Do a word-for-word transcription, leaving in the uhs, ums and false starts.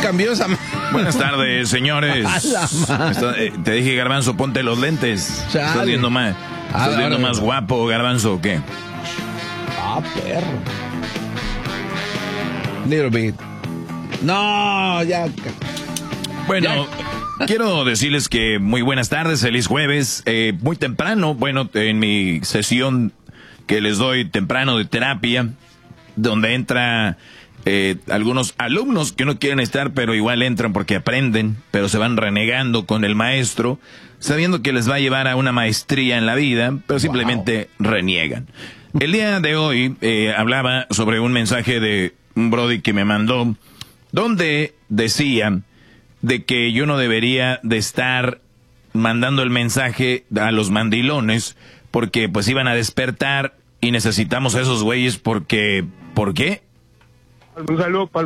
cambió esa... Buenas tardes, señores. Está, eh, te dije, Garbanzo, ponte los lentes. Chale. Estás viendo más, estás ah, viendo más guapo, Garbanzo, ¿o qué? Ah, perro. Little bit. No, ya... Bueno, ya. Quiero decirles que muy buenas tardes, feliz jueves. Eh, muy temprano, bueno, en mi sesión que les doy temprano de terapia, donde entra eh, algunos alumnos que no quieren estar, pero igual entran porque aprenden, pero se van renegando con el maestro, sabiendo que les va a llevar a una maestría en la vida, pero simplemente wow. reniegan. El día de hoy eh, hablaba sobre un mensaje de un brody que me mandó, donde decía de que yo no debería de estar mandando el mensaje a los mandilones, porque pues iban a despertar y necesitamos a esos güeyes porque... ¿Por qué? Un saludo para